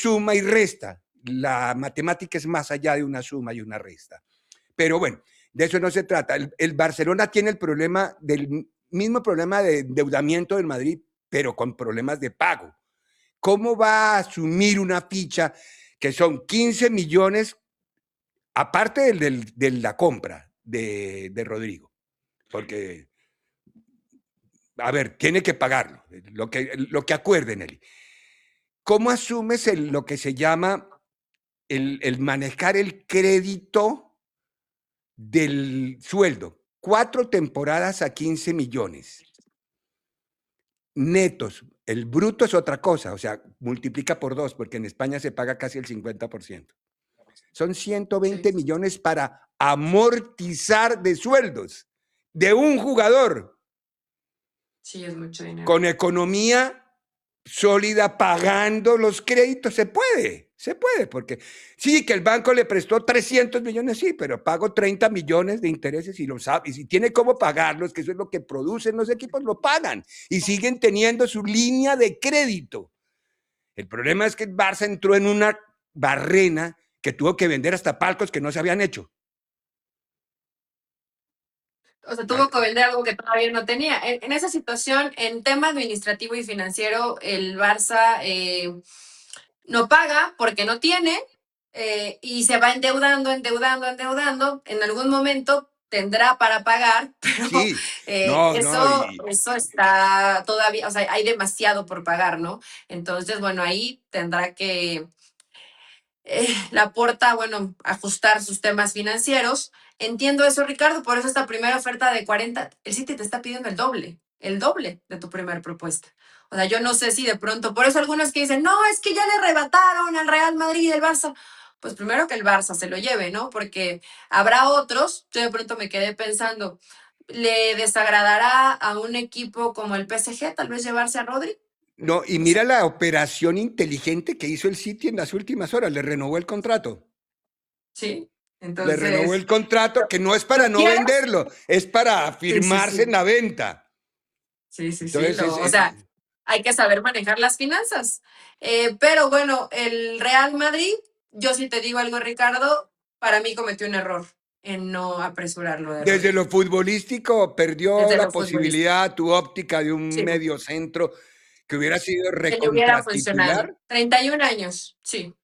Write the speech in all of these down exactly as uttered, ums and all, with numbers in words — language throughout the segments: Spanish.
suma y resta. La matemática es más allá de una suma y una resta. Pero bueno, de eso no se trata. El, el Barcelona tiene el problema del mismo problema de endeudamiento del Madrid, pero con problemas de pago. ¿Cómo va a asumir una ficha que son quince millones, aparte del, del, de la compra de, de Rodrigo? Porque, a ver, tiene que pagarlo, lo que, lo que acuerden, Eli. ¿Cómo asumes el, lo que se llama el, el manejar el crédito del sueldo? Cuatro temporadas a quince millones netos. El bruto es otra cosa, o sea, multiplica por dos, porque en España se paga casi el cincuenta por ciento. Son ciento veinte sí. millones para amortizar de sueldos de un jugador. Sí, es mucho dinero. Con economía sólida, pagando los créditos, se puede, se puede, porque sí, que el banco le prestó trescientos millones, sí, pero pago treinta millones de intereses y lo sabe, y si tiene cómo pagarlos, que eso es lo que producen los equipos, lo pagan y siguen teniendo su línea de crédito. El problema es que el Barça entró en una barrena que tuvo que vender hasta palcos que no se habían hecho. O sea, tuvo que vender algo que todavía no tenía. En, en esa situación, en tema administrativo y financiero, el Barça eh, no paga porque no tiene eh, y se va endeudando, endeudando, endeudando. En algún momento tendrá para pagar, pero sí, eh, no, eso, no, y... eso está todavía, o sea, hay demasiado por pagar, ¿no? Entonces, bueno, ahí tendrá que eh, Laporta, bueno, ajustar sus temas financieros. Entiendo eso, Ricardo, por eso esta primera oferta de cuarenta, el City te está pidiendo el doble, el doble de tu primera propuesta. O sea, yo no sé si de pronto, por eso algunos que dicen, no, es que ya le arrebataron al Real Madrid y al Barça. Pues primero que el Barça se lo lleve, ¿no? Porque habrá otros, yo de pronto me quedé pensando, ¿le desagradará a un equipo como el P S G tal vez llevarse a Rodri? No, y mira la operación inteligente que hizo el City en las últimas horas, le renovó el contrato. Sí. Entonces, le renovó el contrato, que no es para no ¿quieres? venderlo, es para firmarse sí, sí, sí. en la venta. Sí, sí, Entonces, sí. No, es, o sea, hay que saber manejar las finanzas. Eh, pero bueno, el Real Madrid, yo sí te digo algo, Ricardo, para mí cometió un error en no apresurarlo. De desde Rodri. lo futbolístico perdió Desde la lo posibilidad, tu óptica de un sí. medio centro que hubiera sido que le hubiera recontratitular. funcionado. treinta y un años, sí.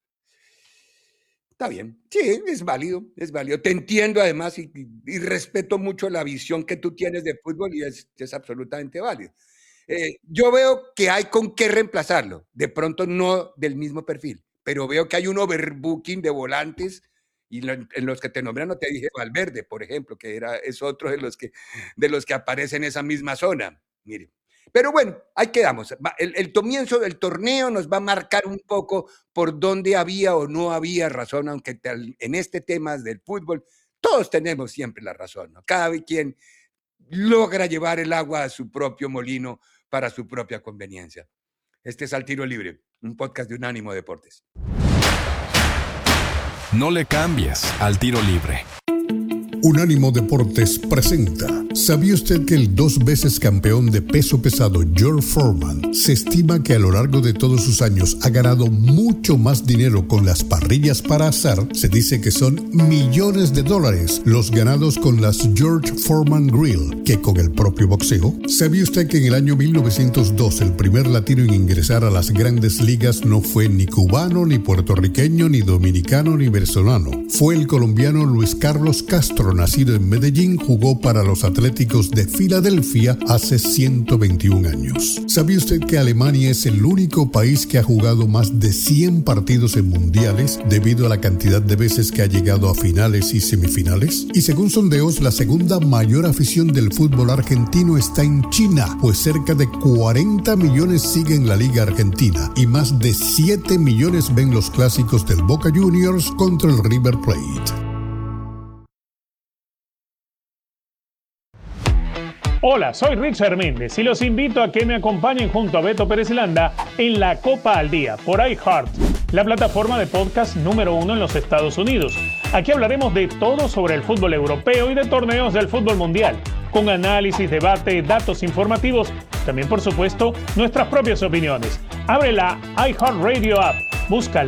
Está bien, sí, es válido, es válido. Te entiendo además y, y respeto mucho la visión que tú tienes de fútbol y es, es absolutamente válido. Eh, yo veo que hay con qué reemplazarlo, de pronto no del mismo perfil, pero veo que hay un overbooking de volantes y lo, en los que te nombran, no te dije Valverde, por ejemplo, que era, es otro de los que, de los que aparece en esa misma zona. Mire. Pero bueno, ahí quedamos. El, el comienzo del torneo nos va a marcar un poco por dónde había o no había razón, aunque tal, en este tema del fútbol todos tenemos siempre la razón, ¿no? Cada quien logra llevar el agua a su propio molino para su propia conveniencia. Este es Al Tiro Libre, un podcast de Unánimo Deportes. No le cambies Al Tiro Libre. Unánimo Deportes presenta. ¿Sabía usted que el dos veces campeón de peso pesado George Foreman se estima que a lo largo de todos sus años ha ganado mucho más dinero con las parrillas para asar? Se dice que son millones de dólares los ganados con las George Foreman Grill que con el propio boxeo. ¿Sabía usted que en el año mil novecientos dos el primer latino en ingresar a las grandes ligas no fue ni cubano, ni puertorriqueño, ni dominicano, ni venezolano? Fue el colombiano Luis Carlos Castro, nacido en Medellín, jugó para los Atléticos de Filadelfia hace ciento veintiún años. ¿Sabía usted que Alemania es el único país que ha jugado más de cien partidos en mundiales debido a la cantidad de veces que ha llegado a finales y semifinales? Y según sondeos, la segunda mayor afición del fútbol argentino está en China, pues cerca de cuarenta millones siguen la Liga Argentina y más de siete millones ven los clásicos del Boca Juniors contra el River Plate. Hola, soy Richard Méndez y los invito a que me acompañen junto a Beto Pérez Landa en La Copa al Día por iHeart, la plataforma de podcast número uno en los Estados Unidos. Aquí hablaremos de todo sobre el fútbol europeo y de torneos del fútbol mundial, con análisis, debate, datos informativos, también por supuesto nuestras propias opiniones. Abre la iHeart Radio app, busca